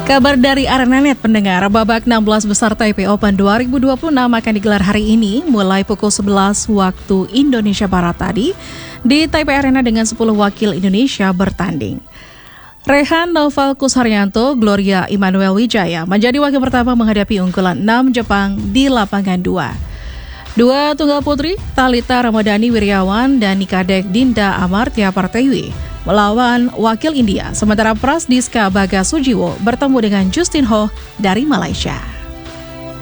Kabar dari Arenanet pendengar, babak 16 besar Taipei Open 2026 akan digelar hari ini mulai pukul 11 waktu Indonesia Barat tadi di Taipei Arena dengan 10 wakil Indonesia bertanding. Rehan Novalkus Haryanto, Gloria Immanuel Wijaya menjadi wakil pertama menghadapi unggulan 6 Jepang di lapangan 2. Dua tunggal putri, Thalita Ramadhani Wiryawan dan Nikadek Dinda Amartya Partewi melawan wakil India, sementara Prasdiska Baga Sujiwo bertemu dengan Justin Ho dari Malaysia.